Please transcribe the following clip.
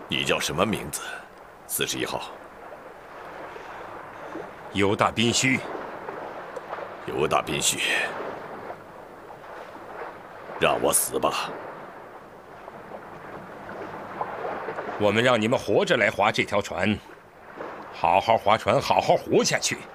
你叫什么名字？41号。 犹大宾须。 犹大宾须，让我死吧！ 我们让你们活着来划这条船，好好划船，好好活下去。